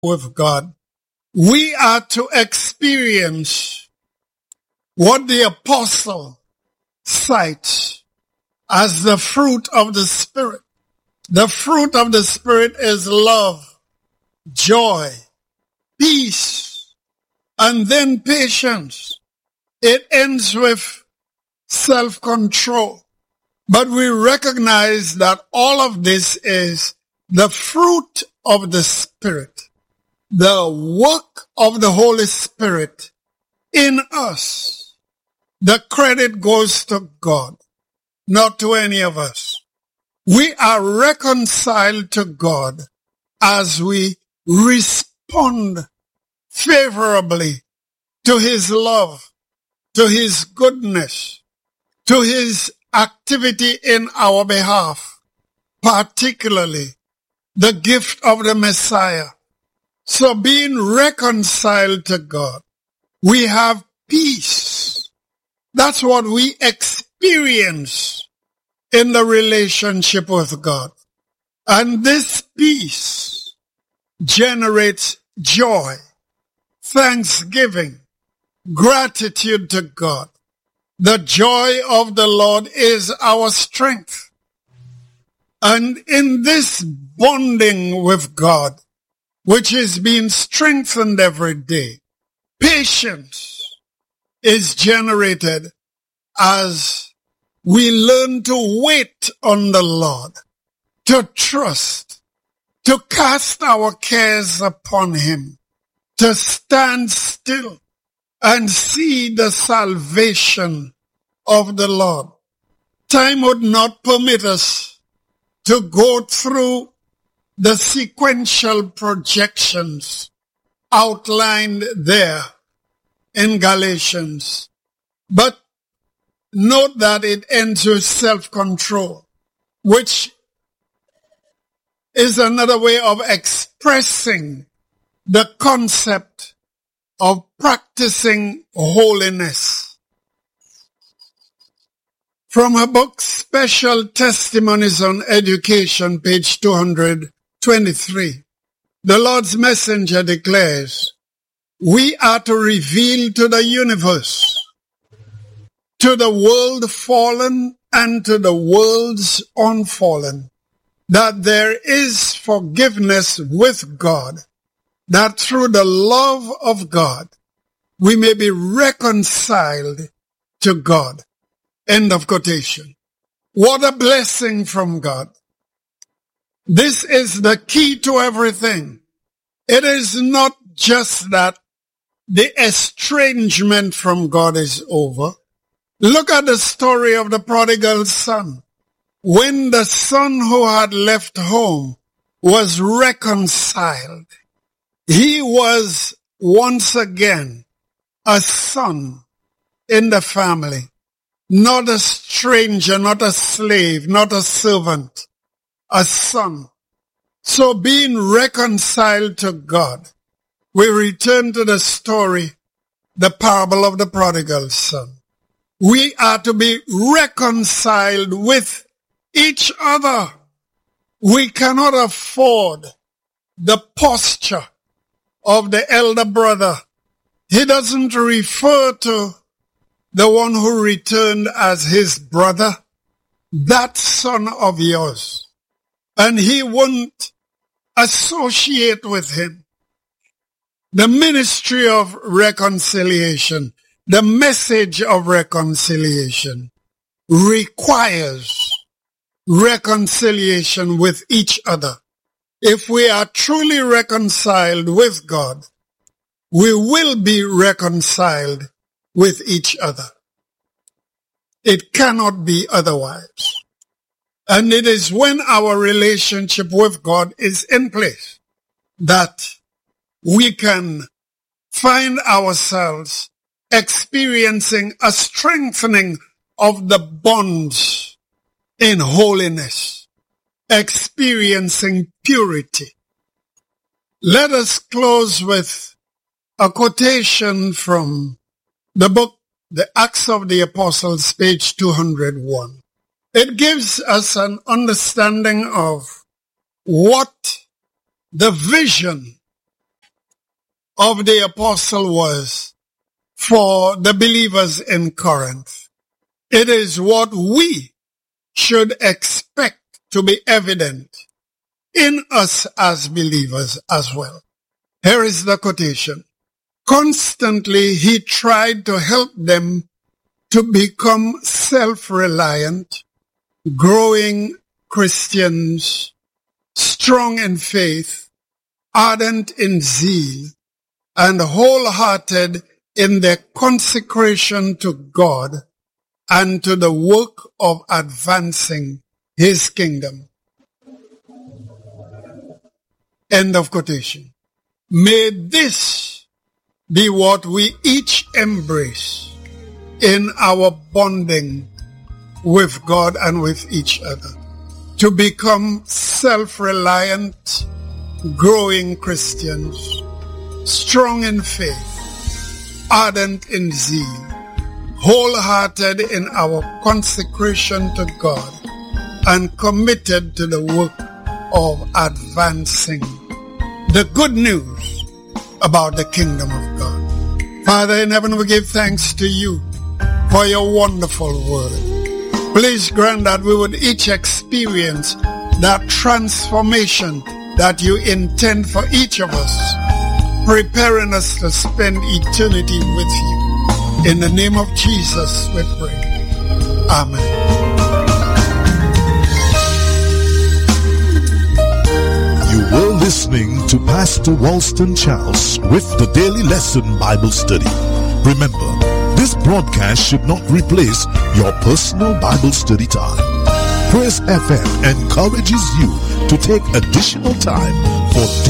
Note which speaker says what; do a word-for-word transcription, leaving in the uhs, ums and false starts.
Speaker 1: with God, we are to experience what the apostle cites as the fruit of the Spirit. The fruit of the Spirit is love, joy, peace, and then patience. It ends with self-control. But we recognize that all of this is the fruit of the Spirit, the work of the Holy Spirit in us. The credit goes to God, not to any of us. We are reconciled to God as we respond favorably to His love, to His goodness, to His activity in our behalf, particularly the gift of the Messiah. So being reconciled to God, we have peace. That's what we experience in the relationship with God. And this peace generates joy, thanksgiving, gratitude to God. The joy of the Lord is our strength. And in this bonding with God, which is being strengthened every day, patience is generated as we learn to wait on the Lord, to trust, to cast our cares upon Him, to stand still and see the salvation of the Lord. Time would not permit us to go through the sequential projections outlined there in Galatians. But note that it ends with self-control, which is another way of expressing the concept of practicing holiness. From her book, Special Testimonies on Education, page two hundred twenty-three, the Lord's Messenger declares, we are to reveal to the universe, to the world fallen and to the worlds unfallen, that there is forgiveness with God, that through the love of God, we may be reconciled to God. End of quotation. What a blessing from God. This is the key to everything. It is not just that the estrangement from God is over. Look at the story of the prodigal son. When the son who had left home was reconciled, he was once again a son in the family, not a stranger, not a slave, not a servant, a son. So being reconciled to God, we return to the story, the parable of the prodigal son. We are to be reconciled with each other. We cannot afford the posture of the elder brother. He doesn't refer to the one who returned as his brother, that son of yours. And he won't associate with him. The ministry of reconciliation, the message of reconciliation requires reconciliation with each other. If we are truly reconciled with God, we will be reconciled with each other. It cannot be otherwise. And it is when our relationship with God is in place that we can find ourselves experiencing a strengthening of the bonds in holiness, experiencing purity. Let us close with a quotation from the book, The Acts of the Apostles, page two hundred one. It gives us an understanding of what the vision of the apostle was for the believers in Corinth. It is what we should expect to be evident in us as believers as well. Here is the quotation. Constantly he tried to help them to become self-reliant, growing Christians, strong in faith, ardent in zeal, and wholehearted in their consecration to God and to the work of advancing his kingdom. End of quotation. May this be what we each embrace in our bonding with God and with each other. To become self-reliant, growing Christians, strong in faith, ardent in zeal, wholehearted in our consecration to God, and committed to the work of advancing the good news about the kingdom of God. Father in heaven, we give thanks to you for your wonderful word. Please grant that we would each experience that transformation that you intend for each of us, preparing us to spend eternity with you. In the name of Jesus we pray. Amen.
Speaker 2: You were listening to Pastor Walston Charles with the Daily Lesson Bible Study. Remember, this broadcast should not replace your personal Bible study time. Praise F M encourages you to take additional time for